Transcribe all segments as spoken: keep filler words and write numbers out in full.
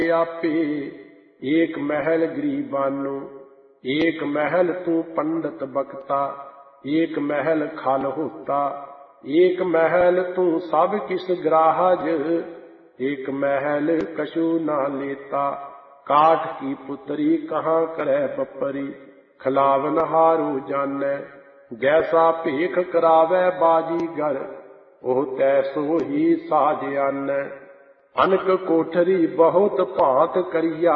आपे। एक महल गरीबानो, एक महल तू पंडित बक्ता, एक महल खल होता, एक महल तू सब किस ग्राहज, एक महल कछु ना लेता। काठ की पुतरी कहाँ करे बपरी, खिलावन हारू जाने। जैसा भेख करावे बाजीगर, ओह तैसो ही साज आने। अनक कोठरी बहुत भांत करिया,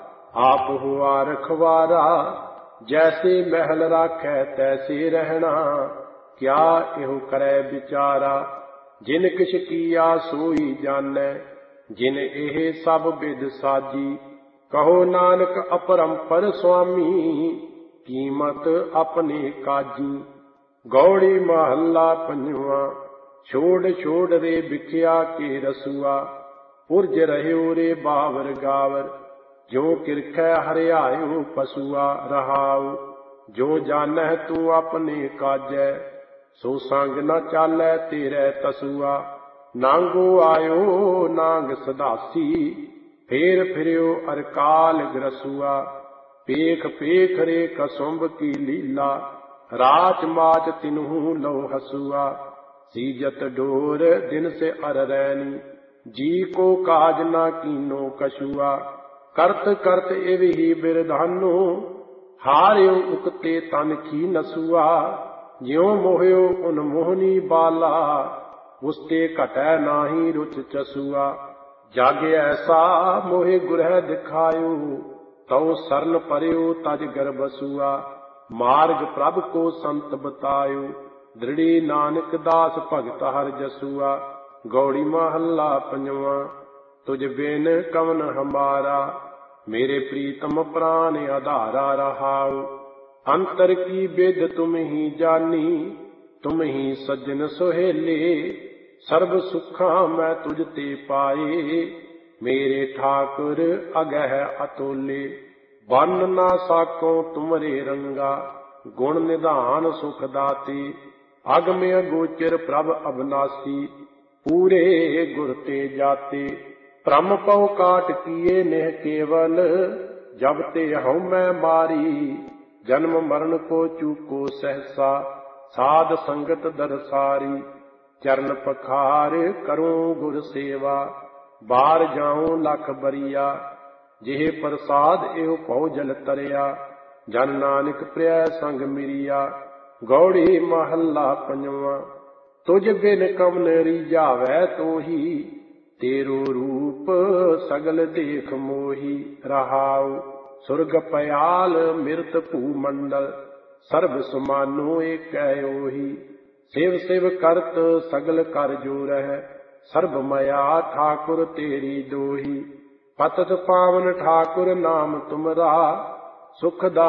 आप हुआ रखवारा। जैसे महल राखे तैसे रहना, क्या एहो करे बिचारा। जिन किछ किया सोई जाने, जिन एह सब बिद साजी। कहो नानक अपरंपर स्वामी, कीमत अपने काजी। गौड़ी महला पंजवा। छोड़ छोड़ रे बिखिया के रसुआ, पुरज रह्यो रे बावर गावर। जो किरखै हरियायो पशुआ रहाओ, जो जानह तू अपने काजै। सो संग न चालै तेरे तसुआ, नांगो आयो नांग सदासी। फेर फिर्यो अरकाल ग्रसुआ, पेख पेख रे कसुंभ की लीला। राच माच तिन्हू लो हसुआ, सीजत डोर दिन से अर रैनी। जी को काज ना कीनो कछुआ, करत करत इव ही बिरधानो। हार्यो उकते तन की नसुआ, ज्यों मोह्यो उन मोहनी बाला। उसते घटै नाही रुच चसुआ, जग ऐसा मोहे गुरह दिखायो। तौ सरन परयो तज गर्भसुआ, मार्ग प्रभ को संत बतायो। दृढ़ी नानक दास भगत हर जसुआ। गौड़ी महला पंजवा। तुझ बिन कवन हमारा, मेरे प्रीतम प्राण आधारा रहाओ। अंतर की बेद तुम ही जानी, तुम ही सज्जन सोहेले। सर्व सुखा मैं तुझ ते पाए, मेरे ठाकुर अगह अतोले। बन ना साको तुमरे रंगा, गुण निधान सुख दाते। अगम अगोचर प्रभ अविनाशी, पूरे गुर ते जाते। भ्रम पौ काट किए नेह केवल, जब ते हऊँ मैं मारी। जन्म मरण को चूको सहसा, साध संगत दरसारी। चरण पखार करूं गुर सेवा, बार जाऊं लख बरिया। जेह प्रसाद एव भौ जल तरिया, जन नानक प्रिय संग मिरिया। गौड़ी महला पंजवा। तुझ बिन कवन रीझावै तोही, तेरो रूप सगल देख मोही। रहाउ सुरग पयाल मृत भूमंडल, सर्व समानो एकै ओही। शिव शिव करत सगल कर जोरह, सर्व मया ठाकुर तेरी दोही। पतत पावन ठाकुर नाम तुमरा, सुखदा